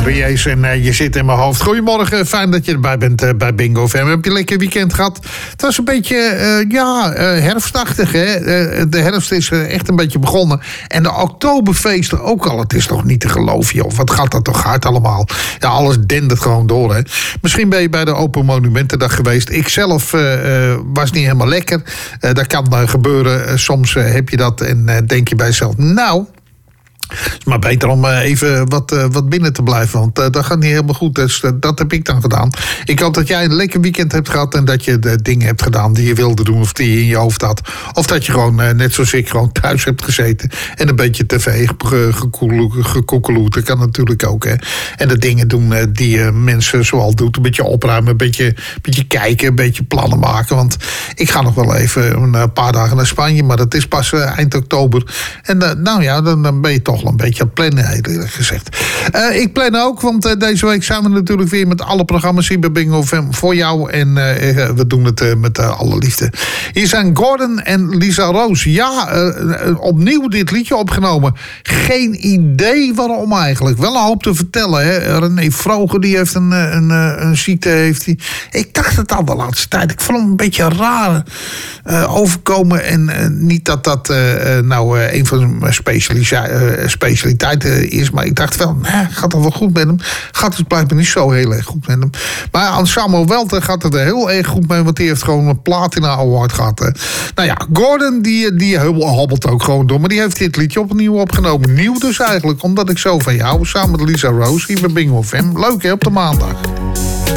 Ries en je zit in mijn hoofd. Goedemorgen, fijn dat je erbij bent bij Bingo FM. Heb je een lekker weekend gehad? Het was een beetje, herfstachtig, hè? De herfst is echt een beetje begonnen. En de oktoberfeesten ook al. Het is toch niet te geloven, joh. Wat gaat dat toch hard allemaal? Ja, alles dendert gewoon door, hè? Misschien ben je bij de Open Monumentendag geweest. Ik zelf was niet helemaal lekker. Dat kan gebeuren. Soms heb je dat en denk je bij jezelf, nou, het is maar beter om even wat binnen te blijven. Want dat gaat niet helemaal goed. Dus dat heb ik dan gedaan. Ik hoop dat jij een lekker weekend hebt gehad. En dat je de dingen hebt gedaan die je wilde doen. Of die je in je hoofd had. Of dat je gewoon, net zoals ik, gewoon thuis hebt gezeten. En een beetje tv gekoekeloed. Dat kan natuurlijk ook. Hè. En de dingen doen die mensen zoal doet. Een beetje opruimen. Een beetje kijken. Een beetje plannen maken. Want ik ga nog wel even een paar dagen naar Spanje. Maar dat is pas eind oktober. En dan ben je toch een beetje aan het plannen, eerlijk gezegd. Ik plan ook, want deze week zijn we natuurlijk weer met alle programma's hier bij Bingo FM voor jou. En we doen het met alle liefde. Hier zijn Gordon en Lisa Roos. Ja, opnieuw dit liedje opgenomen. Geen idee waarom eigenlijk. Wel een hoop te vertellen. Hè. René Vroger, die heeft een ziekte. Heeft die. Ik dacht het al de laatste tijd. Ik vond hem een beetje raar overkomen. En niet dat een van mijn specialiteiten is. Maar ik dacht wel, gaat het wel goed met hem? Gaat het blijkbaar niet zo heel erg goed met hem. Maar aan Samuel Welter gaat het er heel erg goed mee. Want die heeft gewoon een Platina Award gehad. Nou ja, Gordon die hobbelt ook gewoon door. Maar die heeft dit liedje opnieuw opgenomen. Nieuw dus eigenlijk. Omdat ik zo van jou, samen met Lisa Roos hier bij Bingo FM. Leuk hè, op de maandag.